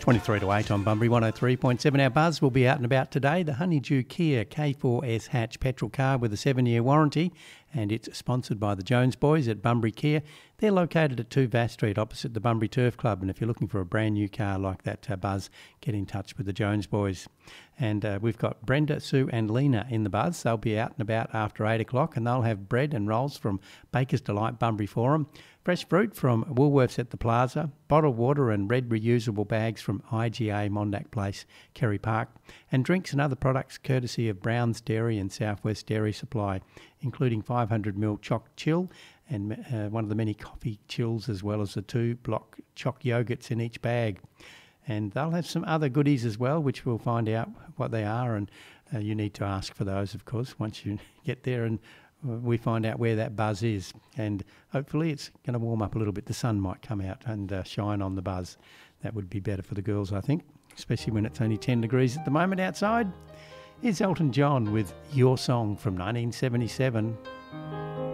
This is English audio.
23 to 8 on Bunbury 103.7. Our buzz will be out and about today. The Honeydew Kia K4S hatch petrol car with a 7-year warranty, and it's sponsored by the Jones boys at Bunbury Kia. They're located at 2 Vass Street opposite the Bunbury Turf Club, and if you're looking for a brand new car like that buzz, get in touch with the Jones boys. And we've got Brenda, Sue and Lena in the buzz. They'll be out and about after 8 o'clock, and they'll have bread and rolls from Baker's Delight Bunbury Forum, fresh fruit from Woolworths at the Plaza, bottled water and red reusable bags from IGA Mondack Place, Kerry Park, and drinks and other products courtesy of Brown's Dairy and Southwest Dairy Supply, including 500ml choc chill and one of the many coffee chills, as well as the 2-block choc yogurts in each bag. And they'll have some other goodies as well, which we'll find out what they are, and you need to ask for those, of course, once you get there and we find out where that buzz is. And hopefully it's going to warm up a little bit. The sun might come out and shine on the buzz. That would be better for the girls, I think, especially when it's only 10 degrees at the moment outside. Here's Elton John with Your Song from 1977.